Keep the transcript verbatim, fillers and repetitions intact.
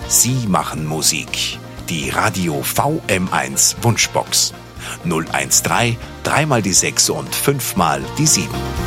Sie machen Musik. Die Radio V M eins Wunschbox. null eins drei, drei mal die sechs und fünf mal die sieben.